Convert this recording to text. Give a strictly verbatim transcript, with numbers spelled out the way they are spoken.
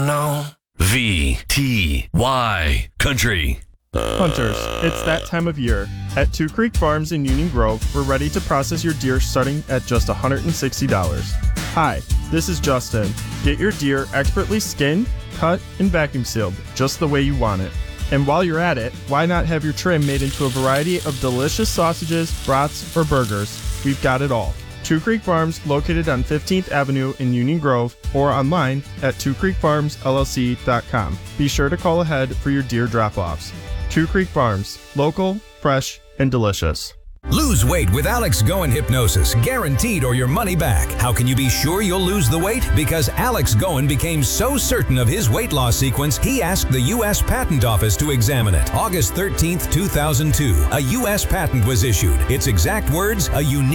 No. V T Y Country. Hunters, it's that time of year. At Two Creek Farms in Union Grove, we're ready to process your deer starting at just one hundred sixty dollars. Hi, this is Justin. Get your deer expertly skinned, cut, and vacuum sealed, just the way you want it. And while you're at it, why not have your trim made into a variety of delicious sausages, brats, or burgers? We've got it all. Two Creek Farms, located on fifteenth Avenue in Union Grove, or online at two creek farms l l c dot com. Be sure to call ahead for your deer drop-offs. Two Creek Farms, local, fresh, and delicious. Lose weight with Alex Goen Hypnosis, guaranteed or your money back. How can you be sure you'll lose the weight? Because Alex Goen became so certain of his weight loss sequence, he asked the U S Patent Office to examine it. August thirteenth, two thousand two, a U S patent was issued. Its exact words, a unique